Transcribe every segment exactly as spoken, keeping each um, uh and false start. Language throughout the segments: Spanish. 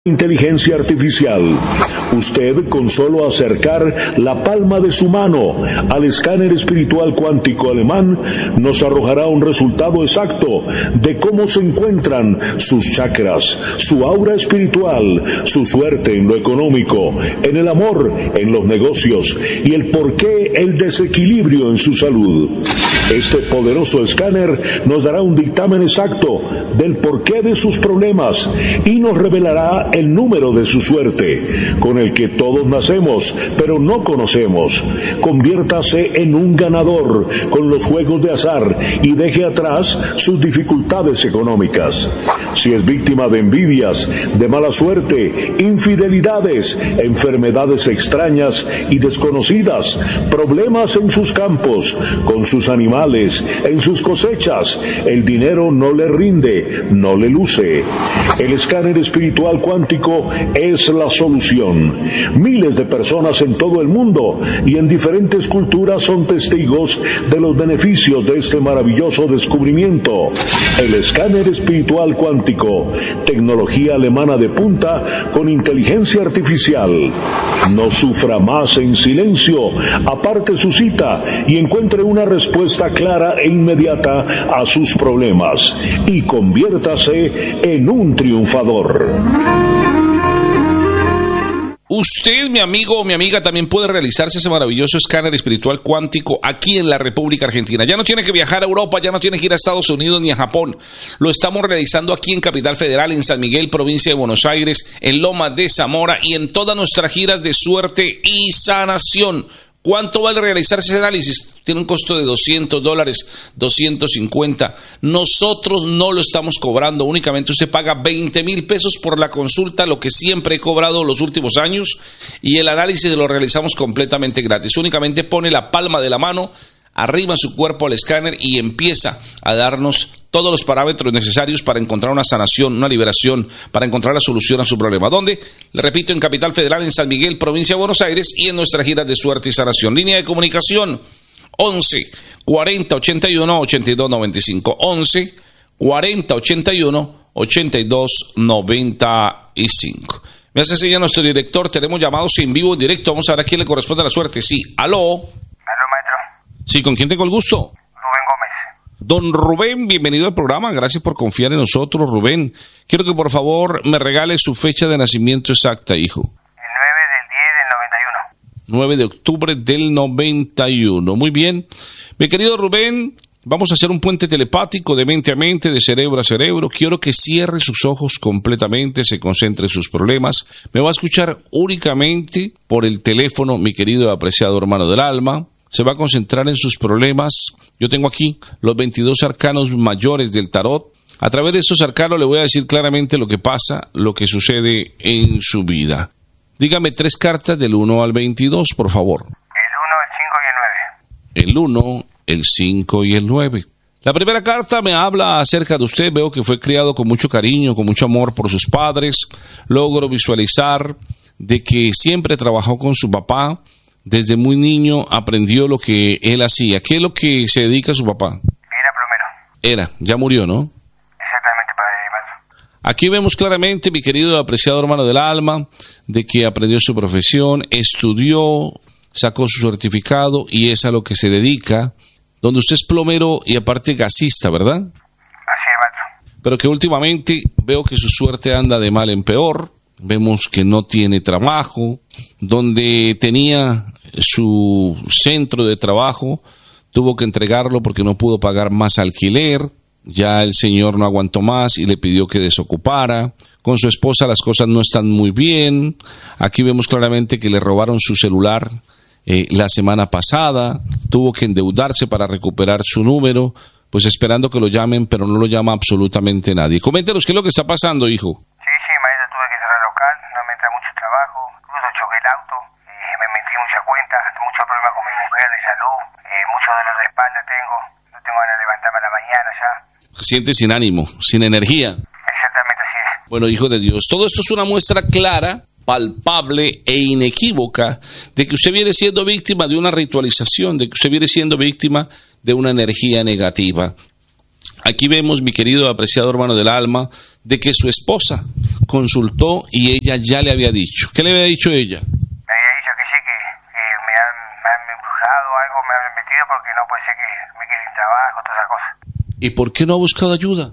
Inteligencia artificial. Usted, con solo acercar la palma de su mano al escáner espiritual cuántico alemán, nos arrojará un resultado exacto de cómo se encuentran sus chakras, su aura espiritual, su suerte en lo económico, en el amor, en los negocios y el porqué el desequilibrio en su salud. Este poderoso escáner nos dará un dictamen exacto del porqué de sus problemas y nos revelará el número de su suerte, con el que todos nacemos, pero no conocemos. Conviértase en un ganador con los juegos de azar y deje atrás sus dificultades económicas. Si es víctima de envidias, de mala suerte, infidelidades, enfermedades extrañas y desconocidas, problemas en sus campos, con sus animales, en sus cosechas, el dinero no le rinde, no le luce. El escáner espiritual cuántico es la solución. Miles de personas en todo el mundo y en diferentes culturas son testigos de los beneficios de este maravilloso descubrimiento. El escáner espiritual cuántico, tecnología alemana de punta con inteligencia artificial. No sufra más en silencio, aparte su cita y encuentre una respuesta clara e inmediata a sus problemas y conviértase en un triunfador. Usted, mi amigo o mi amiga, también puede realizarse ese maravilloso escáner espiritual cuántico aquí en la República Argentina. Ya no tiene que viajar a Europa, ya no tiene que ir a Estados Unidos ni a Japón. Lo estamos realizando aquí en Capital Federal, en San Miguel, provincia de Buenos Aires, en Lomas de Zamora y en todas nuestras giras de suerte y sanación. ¿Cuánto vale realizarse ese análisis? Tiene un costo de doscientos dólares, doscientos cincuenta. Nosotros no lo estamos cobrando, únicamente usted paga veinte mil pesos por la consulta, lo que siempre he cobrado los últimos años, y el análisis lo realizamos completamente gratis. Únicamente pone la palma de la mano arriba en su cuerpo al escáner y empieza a darnos todos los parámetros necesarios para encontrar una sanación, una liberación, para encontrar la solución a su problema. ¿Dónde? Le repito, en Capital Federal, en San Miguel, provincia de Buenos Aires, y en nuestras giras de suerte y sanación. Línea de comunicación once, cuarenta, ochenta y uno, ochenta y dos noventa y cinco. once, cuarenta, ochenta y uno, ochenta y dos noventa y cinco. Me hace señal nuestro director, tenemos llamados en vivo, en directo. Vamos a ver a quién le corresponde la suerte. Sí, aló. Aló, maestro. Sí, ¿con quién tengo el gusto? Rubén Gómez. Don Rubén, bienvenido al programa. Gracias por confiar en nosotros, Rubén. Quiero que por favor me regale su fecha de nacimiento exacta, hijo. El nueve del diez del noventa y uno. nueve de octubre del noventa y uno. Muy bien. Mi querido Rubén, vamos a hacer un puente telepático de mente a mente, de cerebro a cerebro. Quiero que cierre sus ojos completamente, se concentre en sus problemas. Me va a escuchar únicamente por el teléfono, mi querido y apreciado hermano del alma. Se va a concentrar en sus problemas. Yo tengo aquí los veintidós arcanos mayores del tarot. A través de esos arcanos le voy a decir claramente lo que pasa, lo que sucede en su vida. Dígame tres cartas del uno al veintidós, por favor. El uno, el cinco y el nueve. El uno, el cinco y el nueve. La primera carta me habla acerca de usted. Veo que fue criado con mucho cariño, con mucho amor por sus padres. Logro visualizar de que siempre trabajó con su papá. Desde muy niño aprendió lo que él hacía. ¿Qué es lo que se dedica a su papá? Era plomero. Era, ya murió, ¿no? Exactamente, padre maestro. Aquí vemos claramente, mi querido y apreciado hermano del alma, de que aprendió su profesión, estudió, sacó su certificado y es a lo que se dedica, donde usted es plomero y aparte gasista, ¿verdad? Así es, maestro. Pero que últimamente veo que su suerte anda de mal en peor. Vemos que no tiene trabajo, donde tenía su centro de trabajo, tuvo que entregarlo porque no pudo pagar más alquiler, ya el señor no aguantó más y le pidió que desocupara. Con su esposa las cosas no están muy bien. Aquí vemos claramente que le robaron su celular eh, la semana pasada, tuvo que endeudarse para recuperar su número, pues esperando que lo llamen, pero no lo llama absolutamente nadie. Coméntenos qué es lo que está pasando, hijo. Choqué el auto, eh, me metí mucha cuenta, muchos problemas con mi mujer de salud, eh, mucho dolor de espalda tengo, no tengo ganas de levantarme a la mañana ya. Se siente sin ánimo, sin energía. Exactamente así es. Bueno, hijo de Dios, todo esto es una muestra clara, palpable e inequívoca de que usted viene siendo víctima de una ritualización, de que usted viene siendo víctima de una energía negativa. Aquí vemos, mi querido apreciado hermano del alma, de que su esposa consultó y ella ya le había dicho. ¿Qué le había dicho ella? Me había dicho que sí, que, que me, han, me han embrujado o algo, me han metido porque no puede ser que me quede sin trabajo, todas esas cosas. ¿Y por qué no ha buscado ayuda?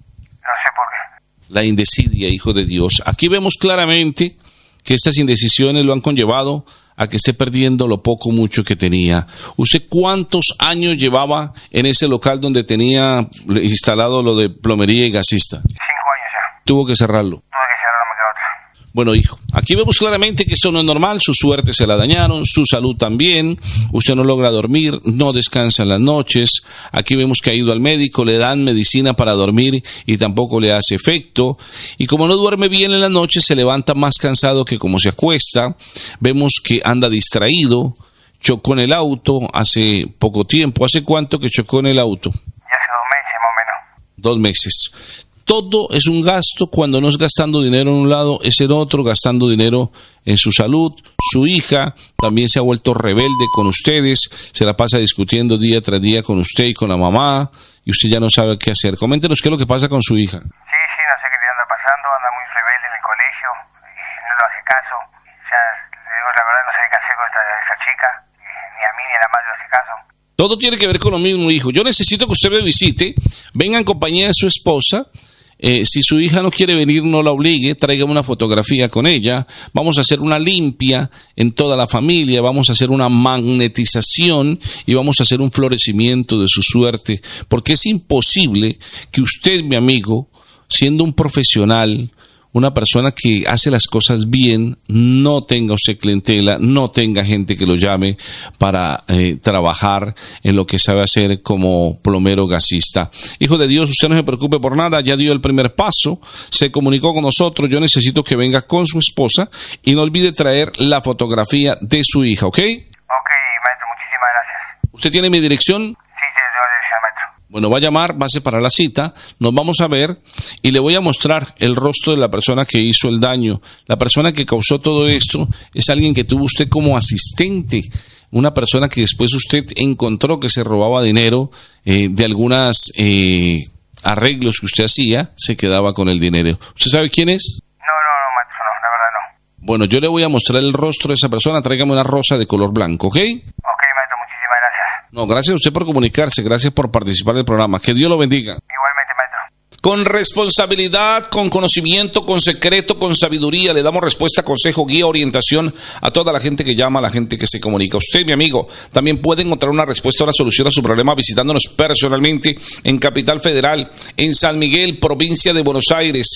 No sé por qué. La indesidia, hijo de Dios. Aquí vemos claramente que estas indecisiones lo han conllevado a que esté perdiendo lo poco mucho que tenía. ¿Usted cuántos años llevaba en ese local donde tenía instalado lo de plomería y gasista? Cinco años ya. Tuvo que cerrarlo. Tuve que cerrar, no me quedó otra. Bueno, hijo, aquí vemos claramente que esto no es normal, su suerte se la dañaron, su salud también, usted no logra dormir, no descansa en las noches, aquí vemos que ha ido al médico, le dan medicina para dormir y tampoco le hace efecto, y como no duerme bien en las noches, se levanta más cansado que como se acuesta, vemos que anda distraído, chocó en el auto hace poco tiempo. ¿Hace cuánto que chocó en el auto? Ya hace dos meses más o menos. Dos meses. Todo es un gasto. Cuando no es gastando dinero en un lado, es en otro, gastando dinero en su salud. Su hija también se ha vuelto rebelde con ustedes, se la pasa discutiendo día tras día con usted y con la mamá, y usted ya no sabe qué hacer. Coméntenos qué es lo que pasa con su hija. Sí, sí, no sé qué le anda pasando, anda muy rebelde en el colegio, eh, no lo hace caso. Ya, le digo la verdad, no sé qué hacer con esta, esa chica, eh, ni a mí ni a la madre le hace caso. Todo tiene que ver con lo mismo, hijo. Yo necesito que usted me visite, venga en compañía de su esposa. Eh, si su hija no quiere venir, no la obligue, tráigame una fotografía con ella, vamos a hacer una limpia en toda la familia, vamos a hacer una magnetización y vamos a hacer un florecimiento de su suerte, porque es imposible que usted, mi amigo, siendo un profesional, una persona que hace las cosas bien, no tenga usted clientela, no tenga gente que lo llame para eh, trabajar en lo que sabe hacer como plomero gasista. Hijo de Dios, usted no se preocupe por nada, ya dio el primer paso, se comunicó con nosotros, yo necesito que venga con su esposa y no olvide traer la fotografía de su hija, ¿ok? Ok, maestro, muchísimas gracias. ¿Usted tiene mi dirección? Sí, sí, tengo la dirección, maestro. Bueno, va a llamar, va a separar la cita, nos vamos a ver y le voy a mostrar el rostro de la persona que hizo el daño. La persona que causó todo esto es alguien que tuvo usted como asistente, una persona que después usted encontró que se robaba dinero eh, de algunos eh, arreglos que usted hacía, se quedaba con el dinero. ¿Usted sabe quién es? No, no, no, maestro, no, la verdad no. Bueno, yo le voy a mostrar el rostro de esa persona, tráigame una rosa de color blanco, ¿ok? Ok, maestro, muchísimas gracias. No, gracias a usted por comunicarse, gracias por participar del programa. Que Dios lo bendiga. Igualmente, maestro. Con responsabilidad, con conocimiento, con secreto, con sabiduría, le damos respuesta, consejo, guía, orientación a toda la gente que llama, a la gente que se comunica. Usted, mi amigo, también puede encontrar una respuesta o una solución a su problema visitándonos personalmente en Capital Federal, en San Miguel, provincia de Buenos Aires,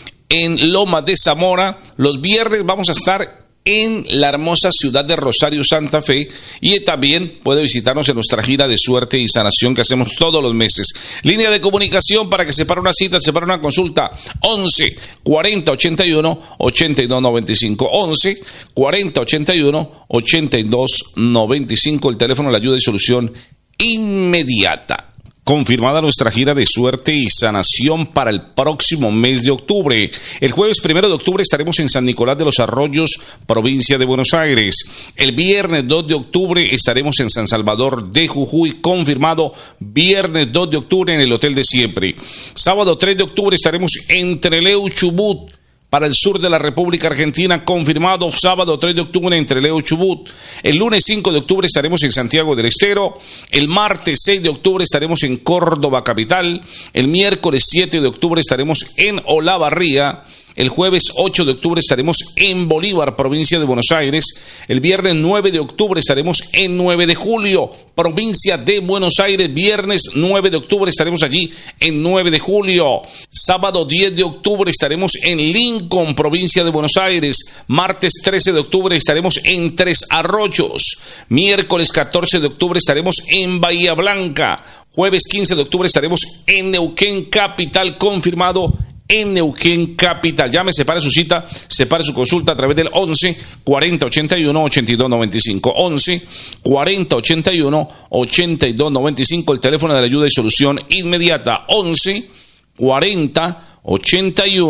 en Loma de Zamora. Los viernes vamos a estar en la hermosa ciudad de Rosario, Santa Fe, y también puede visitarnos en nuestra gira de suerte y sanación que hacemos todos los meses. Línea de comunicación para que separe una cita, separe una consulta, once cuarenta ochenta y uno ochenta y dos noventa y cinco, once cuarenta ochenta y uno ochenta y dos noventa y cinco, el teléfono de la ayuda y solución inmediata. Confirmada nuestra gira de suerte y sanación para el próximo mes de octubre. El jueves primero de octubre estaremos en San Nicolás de los Arroyos, provincia de Buenos Aires. El viernes dos de octubre estaremos en San Salvador de Jujuy, confirmado viernes dos de octubre en el Hotel de Siempre. Sábado tres de octubre estaremos en Trelew, Chubut, para el sur de la República Argentina, confirmado sábado tres de octubre en Trelew, Chubut. El lunes cinco de octubre estaremos en Santiago del Estero. El martes seis de octubre estaremos en Córdoba capital. El miércoles siete de octubre estaremos en Olavarría. El jueves ocho de octubre estaremos en Bolívar, provincia de Buenos Aires. El viernes nueve de octubre estaremos en nueve de julio, provincia de Buenos Aires. Viernes nueve de octubre estaremos allí en nueve de julio. Sábado diez de octubre estaremos en Lincoln, provincia de Buenos Aires. Martes trece de octubre estaremos en Tres Arroyos. Miércoles catorce de octubre estaremos en Bahía Blanca. Jueves quince de octubre estaremos en Neuquén capital, confirmado en Neuquén capital. Llame, separe su cita, separe su consulta a través del once cuarenta ochenta y uno ochenta y dos noventa y cinco, once cuarenta ochenta y uno ochenta y dos noventa y cinco, el teléfono de la ayuda y solución inmediata, once cuarenta ochenta y uno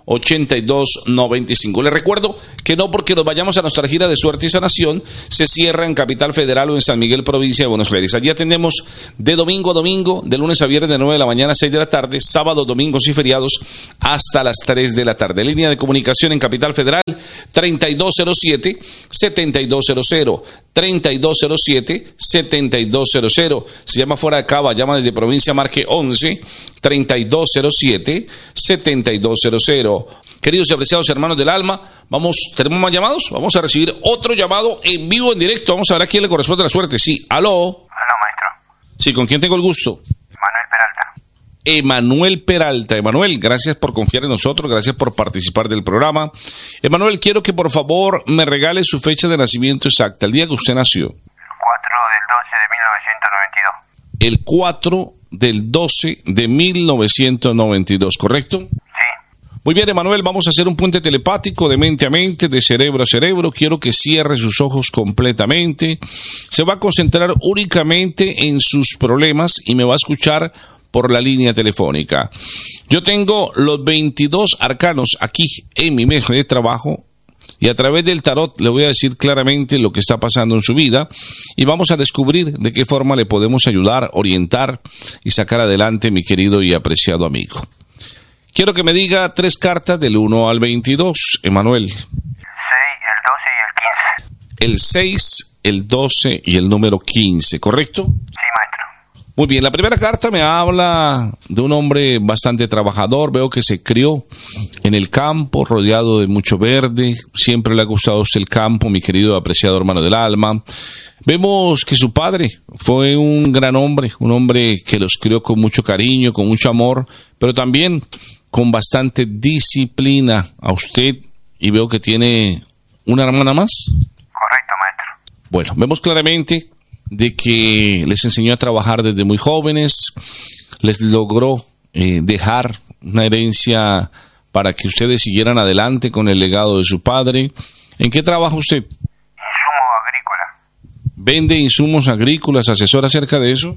ochenta y dos noventa y cinco. Les recuerdo que no porque nos vayamos a nuestra gira de suerte y sanación se cierra en Capital Federal o en San Miguel, provincia de Buenos Aires. Allí atendemos de domingo a domingo, de lunes a viernes de nueve de la mañana a seis de la tarde, sábados, domingos y feriados hasta las tres de la tarde. Línea de comunicación en Capital Federal treinta y dos cero siete, setenta y dos cero cero, treinta y dos cero siete, setenta y dos cero cero. Se llama fuera de Cava, llama desde provincia, marque once, treinta y dos cero siete, setenta y dos cero cero. Queridos y apreciados hermanos del alma, vamos, ¿tenemos más llamados? Vamos a recibir otro llamado en vivo, en directo. Vamos a ver a quién le corresponde la suerte. Sí, aló. Aló, maestro. Sí, ¿con quién tengo el gusto? Manuel Peralta. Emanuel Peralta. Emanuel, gracias por confiar en nosotros, gracias por participar del programa. Emanuel, quiero que por favor me regale su fecha de nacimiento exacta, el día que usted nació. cuatro del doce de mil novecientos noventa y dos. El cuatro del doce de mil novecientos noventa y dos, ¿correcto? Sí. Muy bien, Emanuel, vamos a hacer un puente telepático de mente a mente, de cerebro a cerebro. Quiero que cierre sus ojos completamente. Se va a concentrar únicamente en sus problemas y me va a escuchar por la línea telefónica. Yo tengo los veintidós arcanos aquí en mi mesa de trabajo y a través del tarot le voy a decir claramente lo que está pasando en su vida y vamos a descubrir de qué forma le podemos ayudar, orientar y sacar adelante, mi querido y apreciado amigo. Quiero que me diga tres cartas del uno al veintidós, Emanuel. seis, el doce y el quince. El seis, el doce y el número quince, ¿correcto? Sí, maestro. Muy bien, la primera carta me habla de un hombre bastante trabajador. Veo que se crió en el campo, rodeado de mucho verde. Siempre le ha gustado a usted el campo, mi querido apreciado hermano del alma. Vemos que su padre fue un gran hombre, un hombre que los crió con mucho cariño, con mucho amor, pero también con bastante disciplina a usted, y veo que tiene una hermana más. Correcto, maestro. Bueno, vemos claramente de que les enseñó a trabajar desde muy jóvenes, les logró eh, dejar una herencia para que ustedes siguieran adelante con el legado de su padre. ¿En qué trabaja usted? Insumo agrícola. ¿Vende insumos agrícolas? ¿Asesora acerca de eso?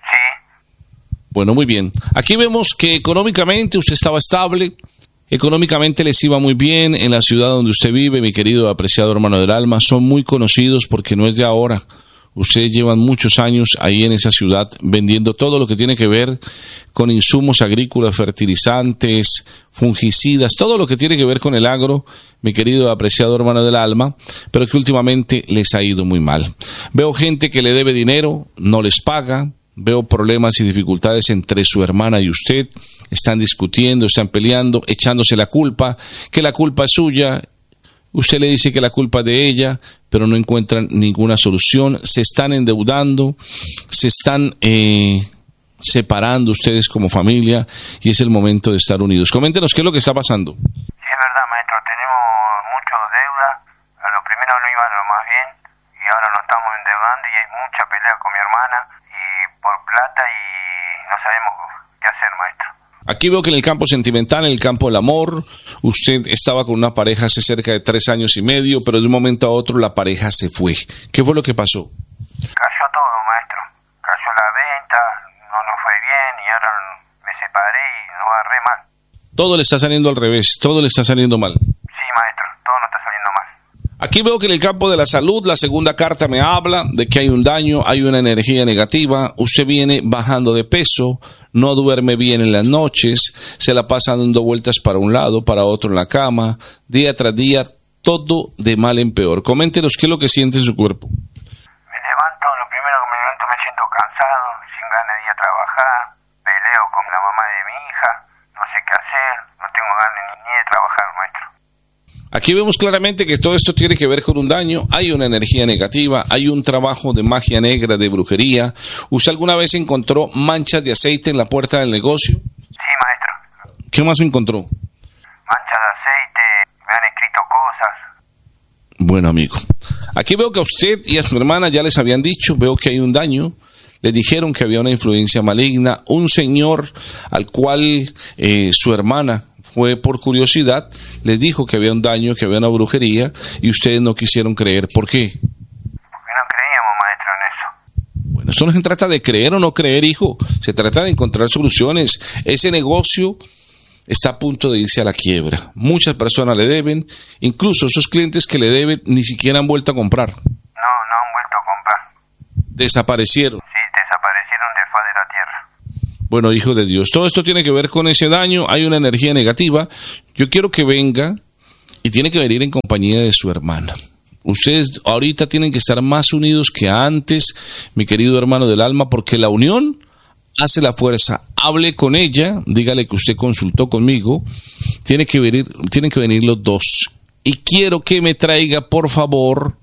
Bueno, muy bien. Aquí vemos que económicamente usted estaba estable, económicamente les iba muy bien en la ciudad donde usted vive, mi querido apreciado hermano del alma. Son muy conocidos porque no es de ahora. Ustedes llevan muchos años ahí en esa ciudad vendiendo todo lo que tiene que ver con insumos agrícolas, fertilizantes, fungicidas, todo lo que tiene que ver con el agro, mi querido apreciado hermano del alma, pero que últimamente les ha ido muy mal. Veo gente que le debe dinero, no les paga. Veo problemas y dificultades entre su hermana y usted. Están discutiendo, están peleando, echándose la culpa, que la culpa es suya. Usted le dice que la culpa es de ella, pero no encuentran ninguna solución. Se están endeudando, se están eh, separando ustedes como familia y es el momento de estar unidos. Coméntenos qué es lo que está pasando. Sí, es verdad, maestro. Tenemos mucho deuda. A lo primero no iba lo más bien y ahora nos estamos endeudando y hay mucha pelea con mi hermana por plata y no sabemos qué hacer, maestro. Aquí veo que en el campo sentimental, en el campo del amor, usted estaba con una pareja hace cerca de tres años y medio, pero de un momento a otro la pareja se fue. ¿Qué fue lo que pasó? Cayó todo, maestro. Cayó la venta, no nos fue bien y ahora me separé y no agarré mal. Todo le está saliendo al revés, todo le está saliendo mal. Sí, maestro, todo nos está saliendo mal. Aquí veo que en el campo de la salud, la segunda carta me habla de que hay un daño, hay una energía negativa, usted viene bajando de peso, no duerme bien en las noches, se la pasa dando vueltas para un lado, para otro en la cama, día tras día, todo de mal en peor. Coméntenos qué es lo que siente en su cuerpo. Me levanto, lo primero que me levanto me siento cansado, sin ganas de ir a trabajar, peleo con la mamá de mi hija, no sé qué hacer, no tengo ganas ni, ni de trabajar, maestro. Aquí vemos claramente que todo esto tiene que ver con un daño, hay una energía negativa, hay un trabajo de magia negra, de brujería. ¿Usted alguna vez encontró manchas de aceite en la puerta del negocio? Sí, maestro. ¿Qué más encontró? Manchas de aceite, me han escrito cosas. Bueno, amigo, aquí veo que a usted y a su hermana ya les habían dicho, veo que hay un daño. Les dijeron que había una influencia maligna, un señor al cual eh, su hermana fue por curiosidad, les dijo que había un daño, que había una brujería, y ustedes no quisieron creer. ¿Por qué? Porque no creíamos, maestro, en eso. Bueno, eso no se trata de creer o no creer, hijo. Se trata de encontrar soluciones. Ese negocio está a punto de irse a la quiebra. Muchas personas le deben, incluso esos clientes que le deben ni siquiera han vuelto a comprar. No, no han vuelto a comprar. Desaparecieron. Sí, desaparecieron de faz de la tierra. Bueno, hijo de Dios, todo esto tiene que ver con ese daño, hay una energía negativa. Yo quiero que venga y tiene que venir en compañía de su hermana. Ustedes ahorita tienen que estar más unidos que antes, mi querido hermano del alma, porque la unión hace la fuerza. Hable con ella, dígale que usted consultó conmigo. Tiene que venir, tienen que venir los dos. Y quiero que me traiga, por favor,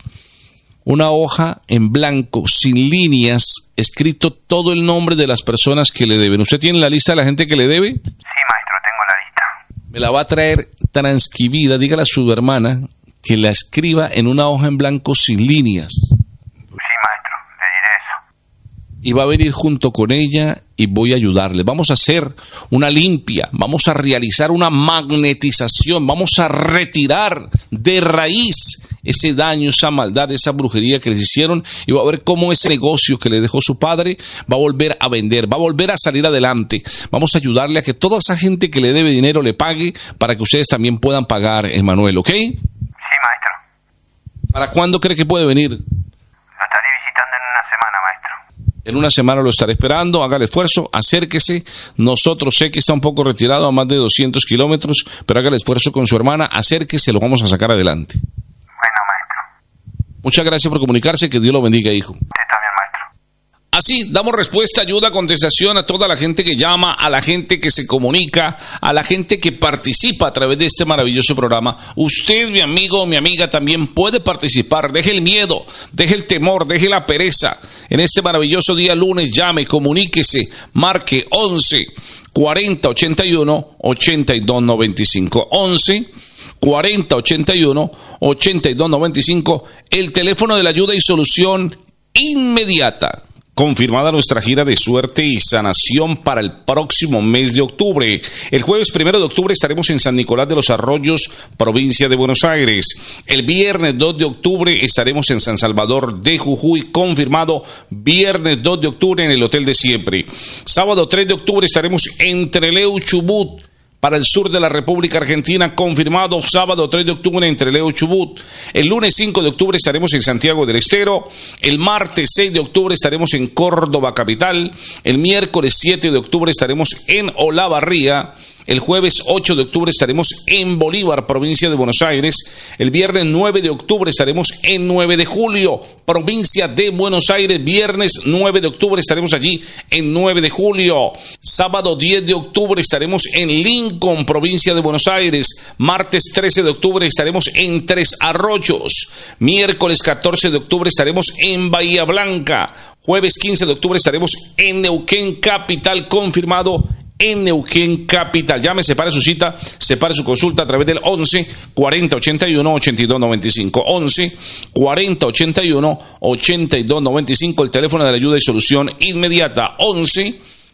una hoja en blanco, sin líneas, escrito todo el nombre de las personas que le deben. ¿Usted tiene la lista de la gente que le debe? Sí, maestro, tengo la lista. Me la va a traer transcribida. Dígale a su hermana que la escriba en una hoja en blanco sin líneas. Sí, maestro, le diré eso. Y va a venir junto con ella y voy a ayudarle. Vamos a hacer una limpia, vamos a realizar una magnetización, vamos a retirar de raíz ese daño, esa maldad, esa brujería que les hicieron, y va a ver cómo ese negocio que le dejó su padre va a volver a vender, va a volver a salir adelante. Vamos a ayudarle a que toda esa gente que le debe dinero le pague para que ustedes también puedan pagar, Emanuel, ¿ok? Sí, maestro. ¿Para cuándo cree que puede venir? Lo estaré visitando en una semana, maestro. En una semana lo estaré esperando, haga el esfuerzo, acérquese. Nosotros, sé que está un poco retirado a más de doscientos kilómetros, pero haga el esfuerzo con su hermana, acérquese, lo vamos a sacar adelante. Bueno, maestro. Muchas gracias por comunicarse, que Dios lo bendiga, hijo. Usted también, maestro. Así, damos respuesta, ayuda, contestación a toda la gente que llama, a la gente que se comunica, a la gente que participa a través de este maravilloso programa. Usted, mi amigo o mi amiga, también puede participar. Deje el miedo, deje el temor, deje la pereza. En este maravilloso día lunes, llame, comuníquese, marque once cuarenta ochenta y uno ochenta y dos noventa y cinco. once cuarenta ochenta y uno ochenta y dos noventa y cinco, el teléfono de la ayuda y solución inmediata. Confirmada nuestra gira de suerte y sanación para el próximo mes de octubre. El jueves primero de octubre estaremos en San Nicolás de los Arroyos, provincia de Buenos Aires. El viernes dos de octubre estaremos en San Salvador de Jujuy, confirmado viernes dos de octubre en el Hotel de Siempre. Sábado tres de octubre estaremos en Trelew, Chubut, para el sur de la República Argentina, confirmado sábado tres de octubre en Trelew, Chubut. El lunes cinco de octubre estaremos en Santiago del Estero. El martes seis de octubre estaremos en Córdoba capital. El miércoles siete de octubre estaremos en Olavarría. El jueves ocho de octubre estaremos en Bolívar, provincia de Buenos Aires. El viernes nueve de octubre estaremos en nueve de julio, provincia de Buenos Aires. Viernes nueve de octubre estaremos allí en nueve de julio. Sábado diez de octubre estaremos en Lincoln, provincia de Buenos Aires. Martes trece de octubre estaremos en Tres Arroyos. Miércoles catorce de octubre estaremos en Bahía Blanca. Jueves quince de octubre estaremos en Neuquén capital, confirmado en Neuquén capital. Llame, separe su cita, separe su consulta a través del once cuarenta ochenta y uno ochenta y dos noventa y cinco. once cuarenta ochenta y uno ochenta y dos noventa y cinco, el teléfono de la ayuda y solución inmediata. once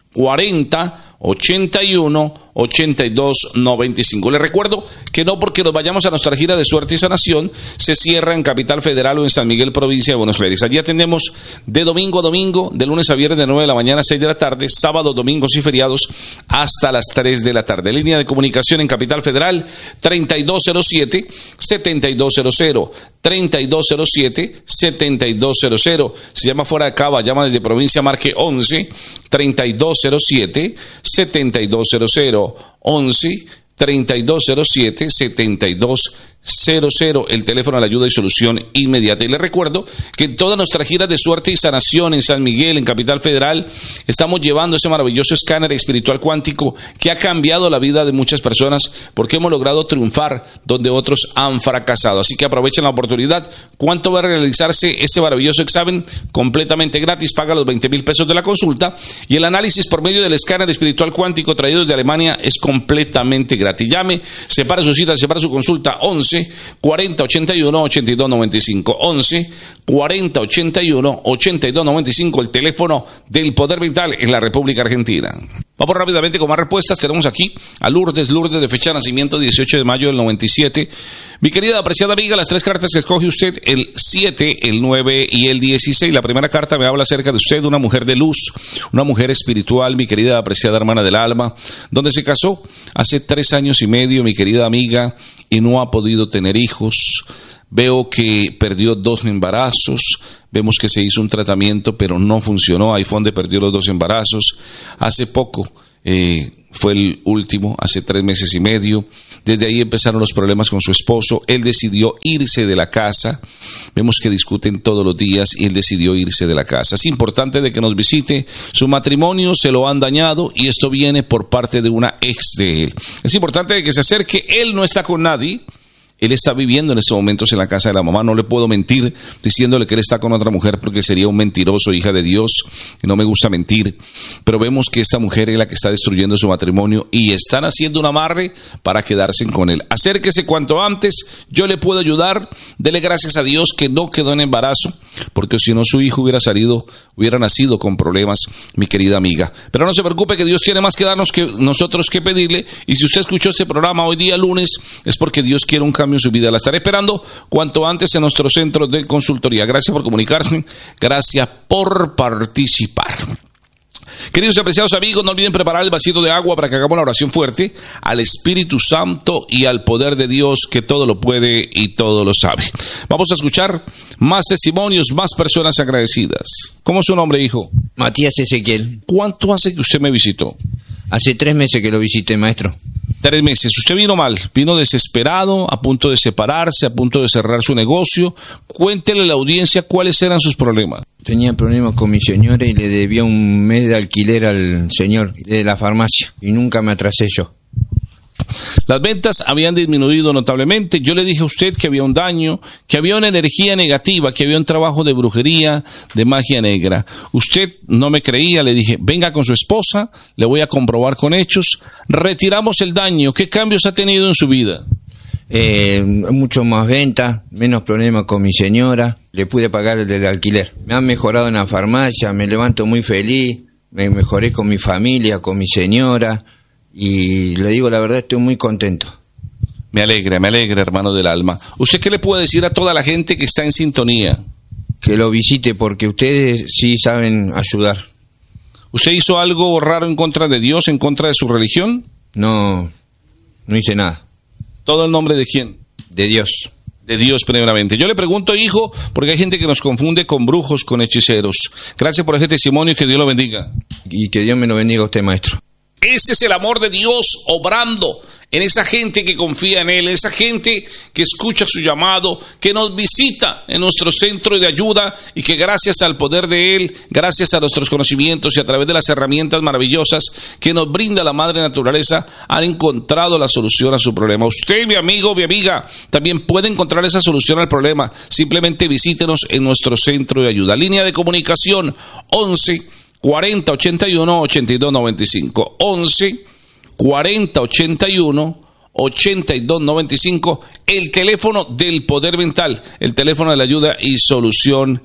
cuarenta ochenta y uno ochenta y dos noventa y cinco. Les recuerdo que no porque nos vayamos a nuestra gira de suerte y sanación se cierra en Capital Federal o en San Miguel, provincia de Buenos Aires. Allí atendemos de domingo a domingo, de lunes a viernes de nueve de la mañana a seis de la tarde, sábados, domingos y feriados hasta las tres de la tarde. Línea de comunicación en Capital Federal treinta y dos cero siete setenta y dos cero cero, treinta y dos cero siete setenta y dos cero cero. Si llama fuera de Cava, llama desde provincia, marque once treinta y dos cero siete setenta y dos cero cero. once treinta y dos cero siete setenta y dos cero cero, el teléfono de la ayuda y solución inmediata. Y les recuerdo que en toda nuestra gira de suerte y sanación en San Miguel, en Capital Federal, estamos llevando ese maravilloso escáner espiritual cuántico que ha cambiado la vida de muchas personas, porque hemos logrado triunfar donde otros han fracasado. Así que aprovechen la oportunidad. ¿Cuánto va a realizarse este maravilloso examen? Completamente gratis, paga los veinte mil pesos de la consulta, y el análisis por medio del escáner espiritual cuántico traído desde Alemania es completamente gratis. Llame, separa su cita, separa su consulta, once cuarenta ochenta y uno ochenta y dos noventa y cinco. once cuarenta ochenta y uno ochenta y dos noventa y cinco, el teléfono del Poder Vital en la República Argentina. Vamos rápidamente con más respuestas. Tenemos aquí a Lourdes, Lourdes de fecha de nacimiento dieciocho de mayo del noventa y siete. Mi querida apreciada amiga, las tres cartas que escoge usted, el siete, el nueve y el dieciséis. La primera carta me habla acerca de usted, una mujer de luz, una mujer espiritual, mi querida apreciada hermana del alma, donde se casó hace tres años y medio, mi querida amiga, y no ha podido tener hijos. Veo que perdió dos embarazos, vemos que se hizo un tratamiento pero no funcionó, ahí fue donde perdió los dos embarazos. Hace poco eh, fue el último, hace tres meses y medio, desde ahí empezaron los problemas con su esposo, él decidió irse de la casa, vemos que discuten todos los días y él decidió irse de la casa. Es importante de que nos visite, su matrimonio se lo han dañado y esto viene por parte de una ex de él. Es importante de que se acerque, él no está con nadie. Él está viviendo en estos momentos en la casa de la mamá. No le puedo mentir diciéndole que él está con otra mujer porque sería un mentiroso, hija de Dios, y no me gusta mentir. Pero vemos que esta mujer es la que está destruyendo su matrimonio y están haciendo un amarre para quedarse con él. Acérquese cuanto antes, yo le puedo ayudar. Dele gracias a Dios que no quedó en embarazo, porque si no su hijo hubiera salido, hubiera nacido con problemas, mi querida amiga. Pero no se preocupe que Dios tiene más que darnos que nosotros que pedirle. Y si usted escuchó este programa hoy día lunes, es porque Dios quiere un cambio en su vida. La estaré esperando cuanto antes en nuestro centro de consultoría. Gracias por comunicarse, gracias por participar. Queridos y apreciados amigos, no olviden preparar el vasito de agua para que hagamos la oración fuerte al Espíritu Santo y al poder de Dios que todo lo puede y todo lo sabe. Vamos a escuchar más testimonios, más personas agradecidas. ¿Cómo es su nombre, hijo? Matías Ezequiel. ¿Cuánto hace que usted me visitó? Hace tres meses que lo visité, maestro. Tres meses. Usted vino mal, vino desesperado, a punto de separarse, a punto de cerrar su negocio. Cuéntele a la audiencia cuáles eran sus problemas. Tenía problemas con mi señora y le debía un mes de alquiler al señor de la farmacia y nunca me atrasé yo. Las ventas habían disminuido notablemente. Yo le dije a usted que había un daño, que había una energía negativa, que había un trabajo de brujería, de magia negra. Usted no me creía, le dije, venga con su esposa, le voy a comprobar con hechos. Retiramos el daño. ¿Qué cambios ha tenido en su vida? Eh, mucho más ventas, menos problemas con mi señora, le pude pagar el del alquiler. Me han mejorado en la farmacia, me levanto muy feliz, me mejoré con mi familia, con mi señora. Y le digo la verdad, estoy muy contento. Me alegra, me alegra, hermano del alma. ¿Usted qué le puede decir a toda la gente que está en sintonía? Que lo visite porque ustedes sí saben ayudar. ¿Usted hizo algo raro en contra de Dios, en contra de su religión? No, no hice nada. ¿Todo el nombre de quién? De Dios. De Dios primeramente. Yo le pregunto, hijo, porque hay gente que nos confunde con brujos, con hechiceros. Gracias por ese testimonio y que Dios lo bendiga. Y que Dios me lo bendiga a usted, maestro. Ese es el amor de Dios obrando en esa gente que confía en Él, esa gente que escucha su llamado, que nos visita en nuestro centro de ayuda y que gracias al poder de Él, gracias a nuestros conocimientos y a través de las herramientas maravillosas que nos brinda la Madre Naturaleza, han encontrado la solución a su problema. Usted, mi amigo, mi amiga, también puede encontrar esa solución al problema. Simplemente visítenos en nuestro centro de ayuda. Línea de comunicación once cuarenta ochenta y uno ochenta y dos noventa y cinco. once cuarenta ochenta y uno ochenta y dos noventa y cinco. El teléfono del poder mental, el teléfono de la ayuda y solución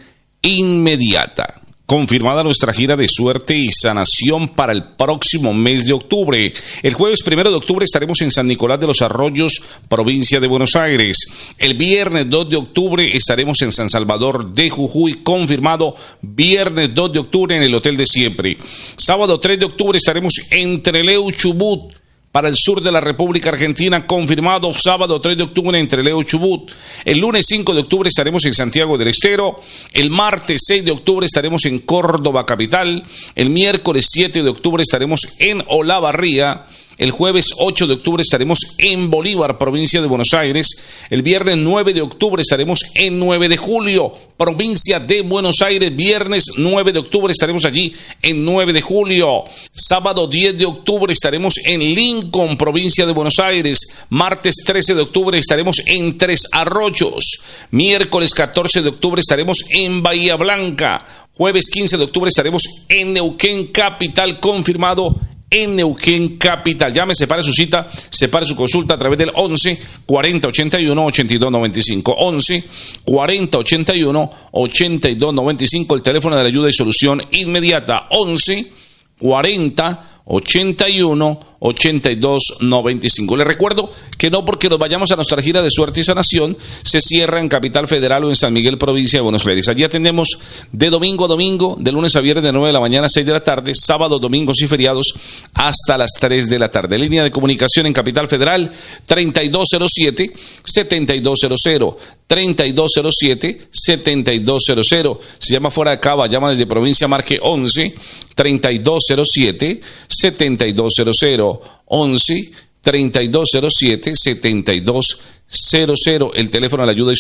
inmediata. Confirmada nuestra gira de suerte y sanación para el próximo mes de octubre. El jueves primero de octubre estaremos en San Nicolás de los Arroyos, provincia de Buenos Aires. El viernes dos de octubre estaremos en San Salvador de Jujuy, confirmado viernes dos de octubre en el Hotel de Siempre. Sábado tres de octubre estaremos en Trelew, Chubut, para el sur de la República Argentina, confirmado sábado tres de octubre en Trelew, Chubut. El lunes cinco de octubre estaremos en Santiago del Estero. El martes seis de octubre estaremos en Córdoba capital. El miércoles siete de octubre estaremos en Olavarría. El jueves ocho de octubre estaremos en Bolívar, provincia de Buenos Aires. El viernes nueve de octubre estaremos en nueve de julio, provincia de Buenos Aires. Viernes nueve de octubre estaremos allí en nueve de julio. Sábado diez de octubre estaremos en Lincoln, provincia de Buenos Aires. Martes trece de octubre estaremos en Tres Arroyos. Miércoles catorce de octubre estaremos en Bahía Blanca. Jueves quince de octubre estaremos en Neuquén capital, confirmado en Neuquén capital. Llame, separe su cita, separe su consulta a través del once cuarenta ochenta y uno ochenta y dos noventa y cinco. once cuarenta ochenta y uno ochenta y dos noventa y cinco, el teléfono de la ayuda y solución inmediata. once cuarenta ochenta y uno, ochenta y dos, noventa y cinco. Les recuerdo que no porque nos vayamos a nuestra gira de suerte y sanación se cierra en Capital Federal o en San Miguel, provincia de Buenos Aires. Allí atendemos de domingo a domingo, de lunes a viernes de nueve de la mañana a seis de la tarde, sábados, domingos y feriados hasta las tres de la tarde. Línea de comunicación en Capital Federal treinta y dos cero siete, setenta y dos cero cero, treinta y dos cero siete, setenta y dos cero cero. Si llama fuera de Cava, llama desde provincia, marque once, treinta y dos cero siete, setenta y dos cero cero, once, treinta y dos cero siete, setenta y dos cero cero, el teléfono de la ayuda